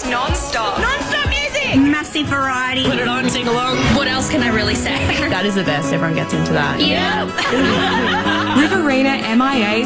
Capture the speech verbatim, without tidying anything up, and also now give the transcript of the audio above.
Non-stop. Non-stop music. Massive variety. Put it on, sing along. What else can I really say? That is the best. Everyone gets into that. Yeah. Riverina M I A